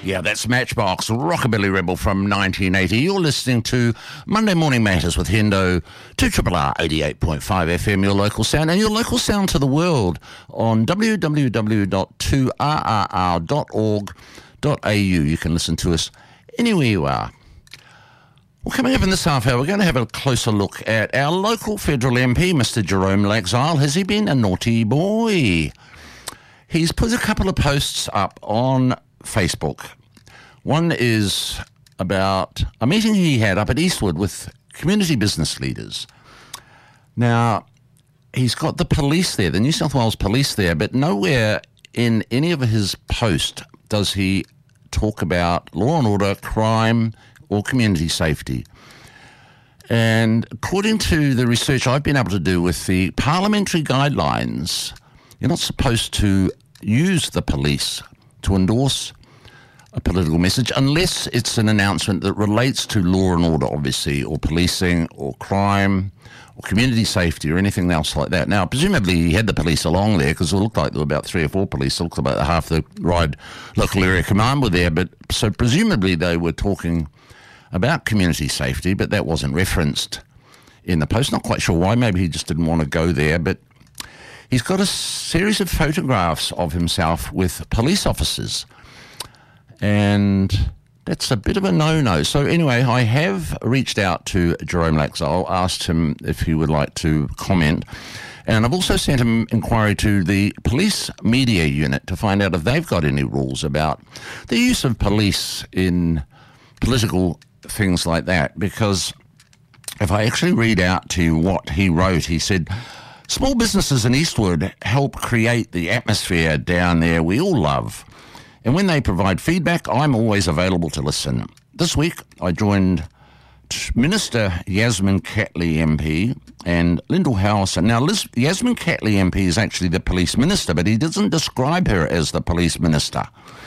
Yeah, that's Matchbox, Rockabilly Rebel from 1980. You're listening to Monday Morning Matters with Hendo, 2RRR 88.5 FM, your local sound, and your local sound to the world on www.2rrr.org.au. You can listen to us anywhere you are. Well, coming up in this half hour, we're going to have a closer look at our local federal MP, Mr. Jerome Laxale. Has he been a naughty boy? He's put a couple of posts up on Facebook. One is about a meeting he had up at Eastwood with community business leaders. Now, he's got the police there, the New South Wales police there, but nowhere in any of his posts does he talk about law and order, crime, or community safety. And according to the research I've been able to do with the parliamentary guidelines, you're not supposed to use the police to endorse a political message unless it's an announcement that relates to law and order, obviously, or policing, or crime, or community safety, or anything else like that. Now, presumably he had the police along there, because it looked like there were about 3 or 4 police. It looked about half the Ryde Local Area Command were there, but so presumably they were talking about community safety, but that wasn't referenced in the post. Not quite sure why. Maybe he just didn't want to go there, but he's got a series of photographs of himself with police officers, and that's a bit of a no-no. So anyway, I have reached out to Jerome Laxale, asked him if he would like to comment, and I've also sent him inquiry to the police media unit to find out if they've got any rules about the use of police in political things like that, because if I actually read out to you what he wrote, he said, "Small businesses in Eastwood help create the atmosphere down there we all love. And when they provide feedback, I'm always available to listen. This week, I joined Minister Yasmin Catley MP and Lyndall Howison." Now, Yasmin Catley MP is actually the police minister, but he doesn't describe her as the police minister.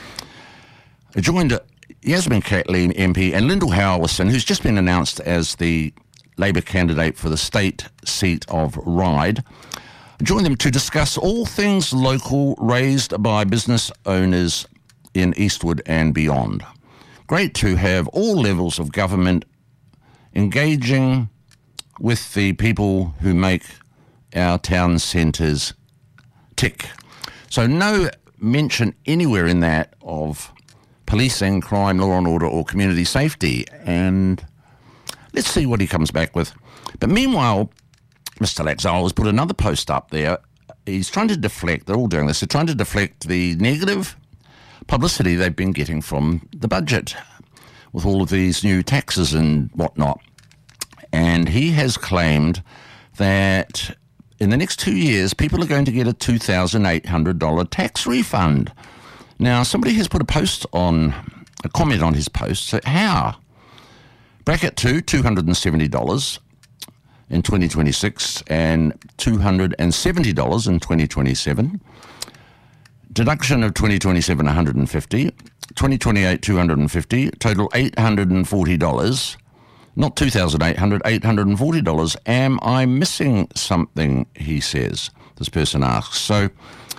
I joined Yasmin Catley MP and Lyndall Howison, who's just been announced as the Labor candidate for the state seat of Ryde. Join them to discuss all things local raised by business owners in Eastwood and beyond. Great to have all levels of government engaging with the people who make our town centres tick. So no mention anywhere in that of policing, crime, law and order, or community safety. And let's see what he comes back with. But meanwhile, Mr. Laxale has put another post up there. He's trying to deflect, they're all doing this, they're trying to deflect the negative publicity they've been getting from the budget with all of these new taxes and whatnot. And he has claimed that in the next 2 years, people are going to get a $2,800 tax refund. Now, somebody has put a comment on his post. So how? Bracket 2, $270 in 2026 and $270 in 2027. Deduction of 2027, $150. 2028, $250. Total $840. Not $2,800, $840. Am I missing something, he says, this person asks. So,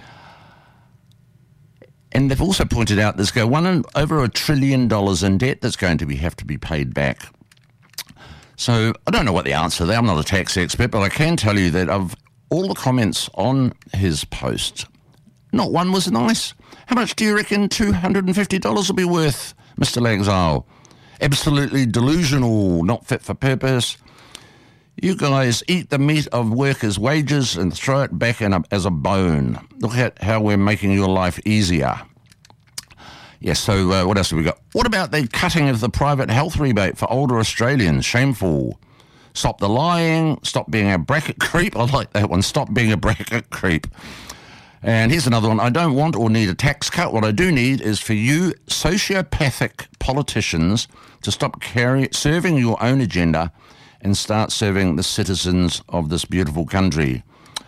and they've also pointed out there's over $1 trillion in debt that's going to have to be paid back. So I don't know what the answer there. I'm not a tax expert, but I can tell you that of all the comments on his post, not one was nice. How much do you reckon $250 will be worth, Mr. Laxale? Absolutely delusional, not fit for purpose. You guys eat the meat of workers' wages and throw it back as a bone. Look at how we're making your life easier. Yes, so what else have we got? What about the cutting of the private health rebate for older Australians? Shameful. Stop the lying. Stop being a bracket creep. I like that one. Stop being a bracket creep. And here's another one. I don't want or need a tax cut. What I do need is for you sociopathic politicians to stop serving your own agenda and start serving the citizens of this beautiful country.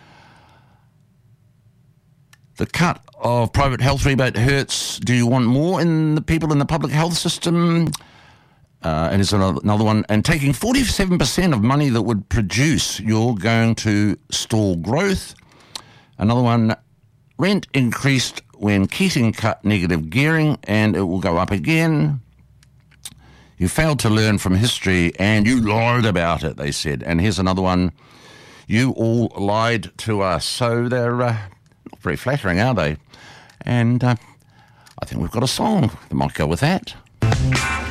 The cut of private health rebate hurts. Do you want more in the people in the public health system? And here's another one. And taking 47% of money that would produce, you're going to stall growth. Another one. Rent increased when Keating cut negative gearing, and it will go up again. You failed to learn from history and you lied about it, they said. And here's another one. You all lied to us. So they're not very flattering, are they? And I think we've got a song that might go with that.